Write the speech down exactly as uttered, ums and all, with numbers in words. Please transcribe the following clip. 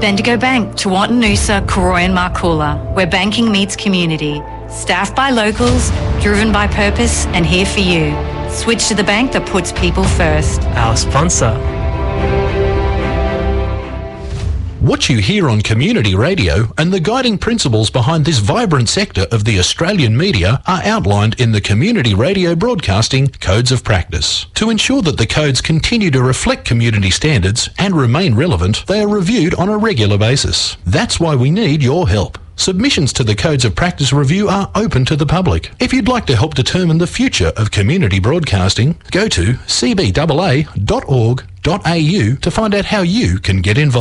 Bendigo Bank, Tewantin Noosa, Koroy and Marcoola, where banking meets community. Staffed by locals, driven by purpose and here for you. Switch to the bank that puts people first. Our sponsor. What you hear on community radio and the guiding principles behind this vibrant sector of the Australian media are outlined in the Community Radio Broadcasting Codes of Practice. To ensure that the codes continue to reflect community standards and remain relevant, they are reviewed on a regular basis. That's why we need your help. Submissions to the Codes of Practice review are open to the public. If you'd like to help determine the future of community broadcasting, go to c b a a dot org dot a u to find out how you can get involved.